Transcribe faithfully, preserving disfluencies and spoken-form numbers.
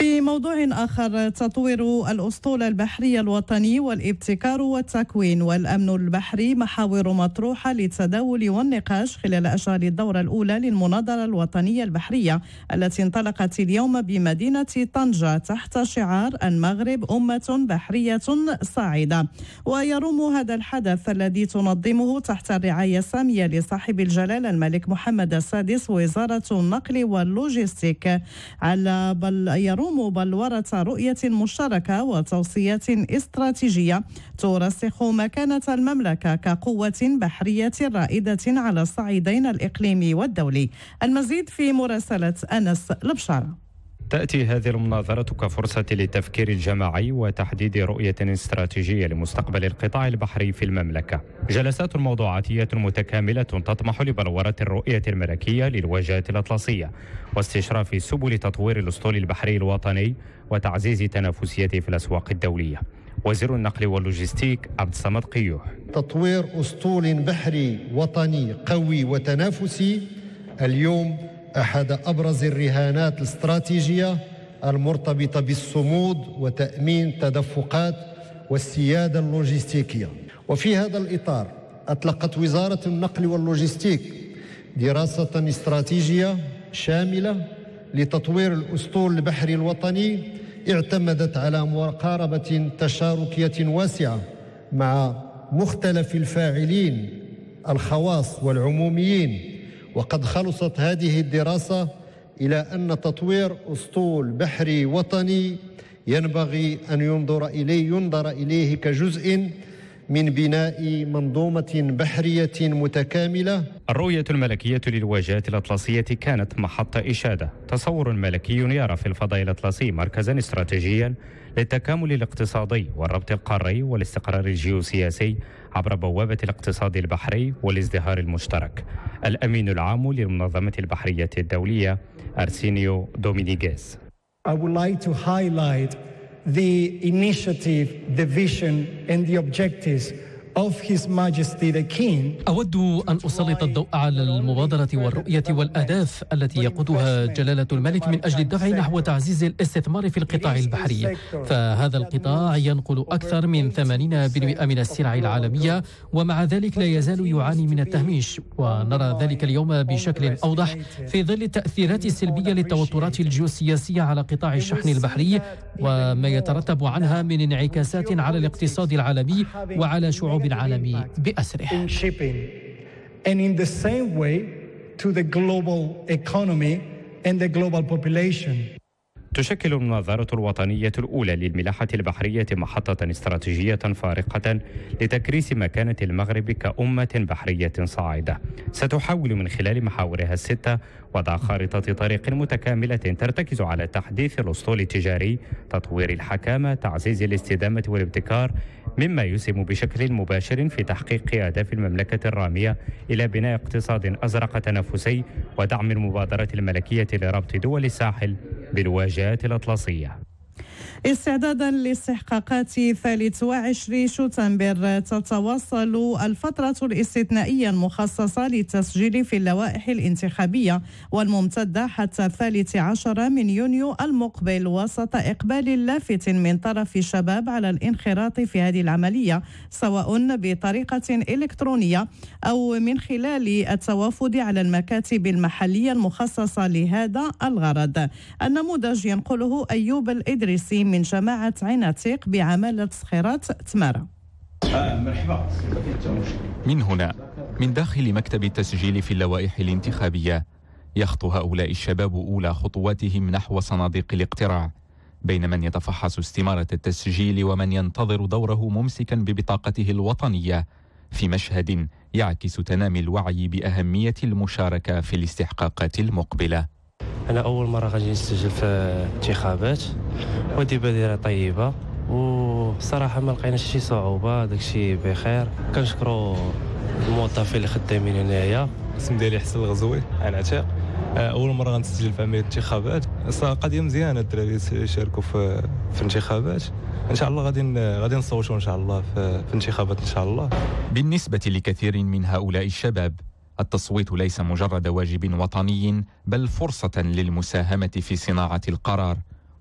في موضوع آخر، تطوير الأسطول البحري الوطني والابتكار والتكوين والأمن البحري محاور مطروحة للتداول والنقاش خلال أشغال الدورة الأولى للمناظرة الوطنية البحرية التي انطلقت اليوم بمدينة طنجة تحت شعار المغرب أمة بحرية صاعدة. ويروم هذا الحدث الذي تنظمه تحت الرعاية السامية لصاحب الجلالة الملك محمد السادس وزارة النقل واللوجستيك على بل يروم بلورة رؤية مشتركة وتوصيات استراتيجية ترسخ مكانة المملكة كقوة بحرية رائدة على الصعيدين الإقليمي والدولي. المزيد في مراسلة أنس لبشارة. تأتي هذه المناظرة كفرصة للتفكير الجماعي وتحديد رؤية استراتيجية لمستقبل القطاع البحري في المملكة. جلسات موضوعاتية متكاملة تطمح لبلورة الرؤية الملكية للواجهة الأطلسية واستشراف سبل تطوير الأسطول البحري الوطني وتعزيز تنافسيته في الأسواق الدولية. وزير النقل واللوجستيك عبد الصمد قيوح: تطوير أسطول بحري وطني قوي وتنافسي اليوم أحد أبرز الرهانات الاستراتيجية المرتبطة بالصمود وتأمين تدفقات والسيادة اللوجستيكية. وفي هذا الإطار أطلقت وزارة النقل واللوجستيك دراسة استراتيجية شاملة لتطوير الأسطول البحري الوطني اعتمدت على مقاربة تشاركية واسعة مع مختلف الفاعلين الخواص والعموميين. وقد خلصت هذه الدراسة إلى أن تطوير أسطول بحري وطني ينبغي أن ينظر إليه ينظر إليه كجزء من بناء منظومة بحرية متكاملة. الرؤية الملكية للواجهة الأطلسية كانت محط إشادة. تصور ملكي يرى في الفضاء الأطلسي مركزا استراتيجيا للتكامل الاقتصادي والربط القاري والاستقرار الجيوسياسي عبر بوابة الاقتصاد البحري والازدهار المشترك. الأمين العام للمنظمة البحرية الدولية أرسينيو دومينيغيز: I would like to highlight the initiative, the vision and the objectives of His Majesty the King. أود أن أسلط الضوء على المبادرة والرؤية والأهداف التي يقودها جلالة الملك من أجل الدفع نحو تعزيز الاستثمار في القطاع البحري. فهذا القطاع ينقل أكثر من ثمانين بالمئة من السلع العالمية، ومع ذلك لا يزال يعاني من التهميش، ونرى ذلك اليوم بشكل أوضح في ظل التأثيرات السلبية للتوترات الجيوسياسية على قطاع الشحن البحري وما يترتب عنها من انعكاسات على الاقتصاد العالمي وعلى شعوب العالمي بأسره. And in the same way to the global economy and the global population. تشكل المناظرة الوطنية الأولى للملاحة البحرية محطة استراتيجية فارقة لتكريس مكانة المغرب كأمة بحرية صاعدة. ستحاول من خلال محاورها الستة وضع خارطة طريق متكاملة ترتكز على تحديث الأسطول التجاري، تطوير الحكامة، تعزيز الاستدامة والابتكار، مما يسهم بشكل مباشر في تحقيق أهداف المملكة الرامية إلى بناء اقتصاد أزرق تنافسي ودعم المبادرة الملكية لربط دول الساحل بالواجهات الأطلسية. استعدادا لاستحقاقات ثالث وعشرين شتنبر، تتواصل الفترة الاستثنائية المخصصة للتسجيل في اللوائح الانتخابية والممتدة حتى الثالث عشر من يونيو المقبل، وسط إقبال لافت من طرف الشباب على الانخراط في هذه العملية سواء بطريقة إلكترونية أو من خلال التوافد على المكاتب المحلية المخصصة لهذا الغرض. النموذج ينقله أيوب الإدريسي من جماعة عناتيق بعمالة صخيرات تمارة. من هنا من داخل مكتب التسجيل في اللوائح الانتخابية يخطو هؤلاء الشباب أولى خطواتهم نحو صناديق الاقتراع، بين من يتفحص استمارة التسجيل ومن ينتظر دوره ممسكا ببطاقته الوطنية، في مشهد يعكس تنامي الوعي بأهمية المشاركة في الاستحقاقات المقبلة. أنا أول مرة غادي نسجل في انتخابات ودي بادرة طيبة، وصراحة ما لقيناش شي صعوبة، داكشي بخير. كنشكروا الموظفين اللي خدامين هنايا. الاسم ديالي حسن الغزوي عناتيق، اول مره غنسجل في عمليه الانتخابات. قضيه مزيانه، الدراري يشاركوا في في الانتخابات، ان شاء الله غادي غادي نصوتوا ان شاء الله في, في الانتخابات ان شاء الله. بالنسبه لكثير من هؤلاء الشباب التصويت ليس مجرد واجب وطني، بل فرصه للمساهمه في صناعه القرار